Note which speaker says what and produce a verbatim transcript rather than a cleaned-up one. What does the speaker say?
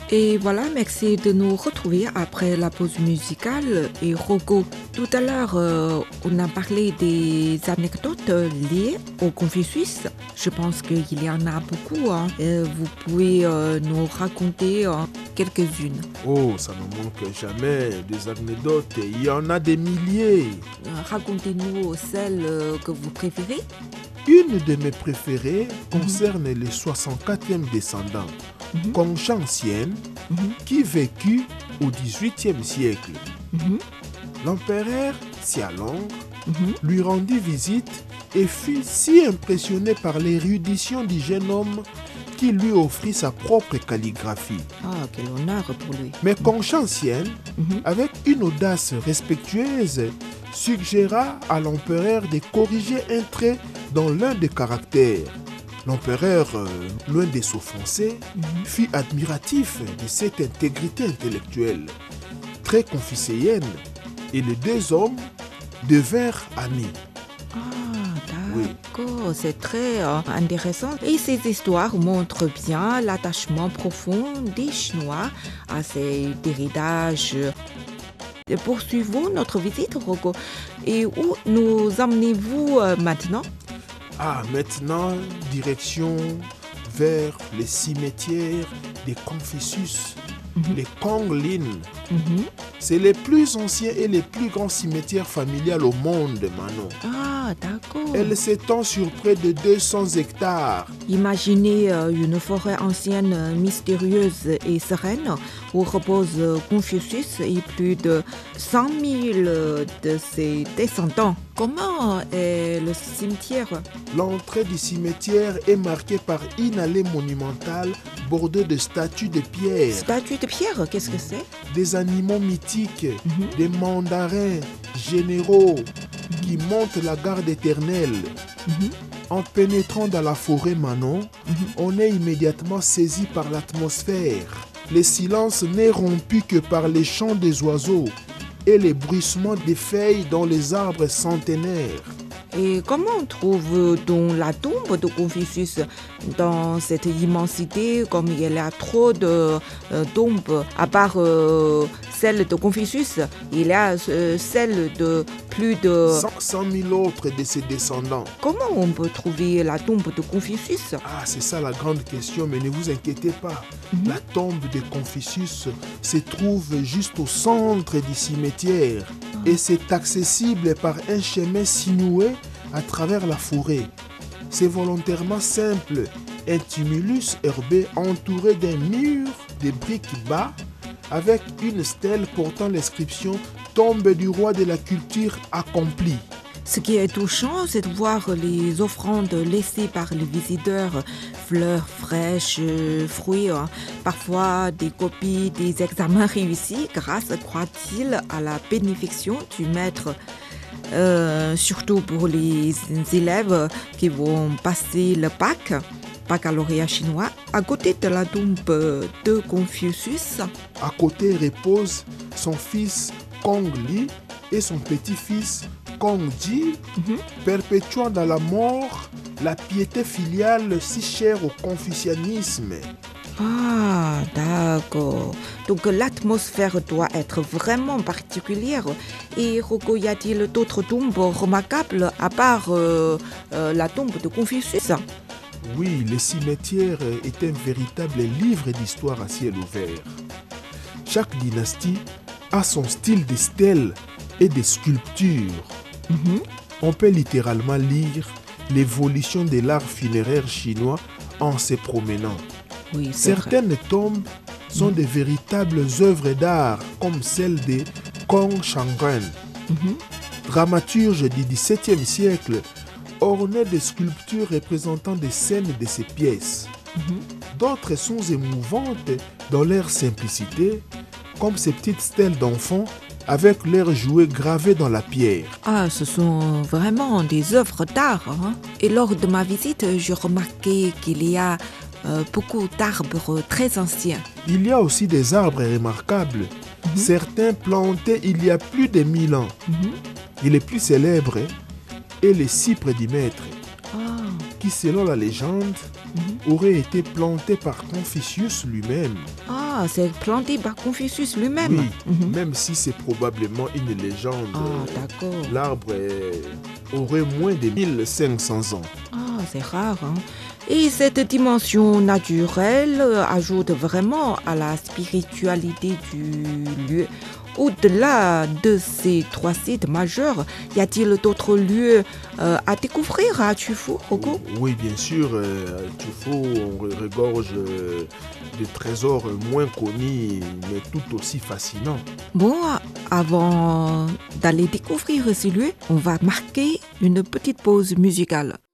Speaker 1: Et voilà, merci de nous retrouver après la pause musicale. Et Rocco, tout à l'heure, euh, on a parlé des anecdotes liées au Confucius. Je pense qu'il y en a beaucoup. Hein. Et vous pouvez euh, nous raconter euh, quelques-unes.
Speaker 2: Oh, ça ne manque jamais des anecdotes. Il y en a des milliers.
Speaker 1: Euh, racontez-nous celle euh, que vous préférez.
Speaker 2: Une de mes préférées concerne mm-hmm. le soixante-quatrième descendant, mm-hmm. Gongshang mm-hmm. qui vécut au dix-huitième siècle. Mm-hmm. L'empereur Xialong mm-hmm. lui rendit visite et fut si impressionné par l'érudition du jeune homme qu'il lui offrit sa propre calligraphie.
Speaker 1: Ah, quel honneur pour lui.
Speaker 2: Mais Gongshang mm-hmm. avec une audace respectueuse, suggéra à l'empereur de corriger un trait dans l'un des caractères. L'empereur, euh, loin de s'offenser, mm-hmm. fut admiratif de cette intégrité intellectuelle, très confucéenne, et les deux hommes devinrent amis.
Speaker 1: Ah, d'accord, oui. C'est très euh, intéressant. Et ces histoires montrent bien l'attachement profond des Chinois à ces héritages. Poursuivons notre visite, Rocco. Et où nous emmenez-vous euh, maintenant?
Speaker 2: Ah, maintenant, direction vers les cimetières des Confucius, mm-hmm. les Konglin. Mm-hmm. C'est les plus anciens et les plus grands cimetières familiales au monde, Manon.
Speaker 1: Ah, d'accord.
Speaker 2: Elle s'étend sur près de deux cents hectares.
Speaker 1: Imaginez euh, une forêt ancienne, euh, mystérieuse et sereine où repose euh, Confucius et plus de cent mille euh, de ses descendants. Comment est le cimetière?
Speaker 2: L'entrée du cimetière est marquée par une allée monumentale bordée de statues de pierre.
Speaker 1: Statues de pierre, qu'est-ce que c'est?
Speaker 2: Des animaux mythiques, mm-hmm. des mandarins généraux mm-hmm. qui montent la garde éternelle. Mm-hmm. En pénétrant dans la forêt Manon, mm-hmm. on est immédiatement saisi par l'atmosphère. Le silence n'est rompu que par les chants des oiseaux et les bruissements des feuilles dans les arbres centenaires.
Speaker 1: Et comment on trouve-t-on la tombe de Confucius dans cette immensité, comme il y a trop de euh, tombes, à part euh, celle de Confucius, il y a euh, celle de plus de
Speaker 2: cinq cent mille autres de ses descendants.
Speaker 1: Comment on peut trouver la tombe de Confucius?
Speaker 2: Ah, c'est ça la grande question, mais ne vous inquiétez pas. Mm-hmm. La tombe de Confucius se trouve juste au centre du cimetière ah. et c'est accessible par un chemin sinueux à travers la forêt. C'est volontairement simple, un tumulus herbé entouré d'un mur de briques bas avec une stèle portant l'inscription « Tombe du roi de la culture accomplie ».
Speaker 1: Ce qui est touchant, c'est de voir les offrandes laissées par les visiteurs, fleurs fraîches, fruits, hein. Parfois des copies des examens réussis grâce, croit-il, à la bénédiction du maître. Euh, surtout pour les élèves qui vont passer le bac, baccalauréat chinois, à côté de la tombe de Confucius.
Speaker 2: À côté repose son fils Kong Li et son petit-fils Kong Ji, mm-hmm. perpétuant dans la mort la piété filiale si chère au confucianisme.
Speaker 1: Ah, d'accord. Donc l'atmosphère doit être vraiment particulière. Et Rocco, y a-t-il d'autres tombes remarquables à part euh, euh, la tombe de Confucius?
Speaker 2: Oui, le cimetière est un véritable livre d'histoire à ciel ouvert. Chaque dynastie a son style de stèles et de sculptures. Mm-hmm. On peut littéralement lire l'évolution de l'art funéraire chinois en se promenant.
Speaker 1: Oui,
Speaker 2: certaines
Speaker 1: vrai.
Speaker 2: tombes sont mmh. de véritables œuvres d'art, comme celle de Gongshang, mmh. dramaturge du dix-septième siècle, ornée de sculptures représentant des scènes de ses pièces. Mmh. D'autres sont émouvantes dans leur simplicité, comme ces petites stèles d'enfants avec leurs jouets gravés dans la pierre.
Speaker 1: Ah, ce sont vraiment des œuvres d'art. Hein? Et lors de ma visite, j'ai remarqué qu'il y a Euh, beaucoup d'arbres très anciens.
Speaker 2: Il y a aussi des arbres remarquables, mm-hmm. certains plantés il y a plus de mille ans. Mm-hmm. Et les plus célèbres est le cypre du maître, oh. qui selon la légende mm-hmm. aurait été planté par Confucius lui-même.
Speaker 1: Ah, c'est planté par Confucius lui-même.
Speaker 2: Oui,
Speaker 1: Mhm.
Speaker 2: même si c'est probablement une légende,
Speaker 1: Ah, d'accord.
Speaker 2: l'arbre est- aurait moins de mille cinq cents ans.
Speaker 1: Ah, c'est rare. Hein? Et cette dimension naturelle euh, ajoute vraiment à la spiritualité du lieu. Au-delà de ces trois sites majeurs, y a-t-il d'autres lieux euh, à découvrir à Tufu, Rogo?
Speaker 2: Oui, bien sûr, euh, à Tufo, on re- regorge euh, de trésors moins connus, mais tout aussi fascinants.
Speaker 1: Bon, avant d'aller découvrir ces lieux, on va marquer une petite pause musicale.